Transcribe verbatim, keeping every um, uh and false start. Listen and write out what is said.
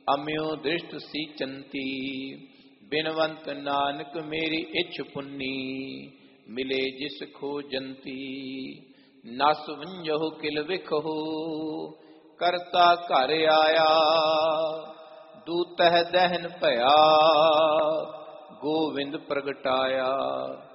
ਅਮਿਓ ਦ੍ਰਿਸ਼ਟ ਸੀਚੰਤੀ। ਬਿਨਵੰਤ ਨਾਨਕ ਮੇਰੀ ਇੱਛ ਪੁੰਨੀ, ਮਿਲੇ ਜਿਸ ਖੋਜੰਤੀ। ਨਸ ਵੰਜਹੁ ਕਿਲ ਵਿਖਹੁ, ਕਰਤਾ ਘਰ ਆਇਆ। ਦੂਤਹਿ ਦਹਿਨ ਭਇਆ, ਗੋਵਿੰਦ ਪ੍ਰਗਟਾਇਆ।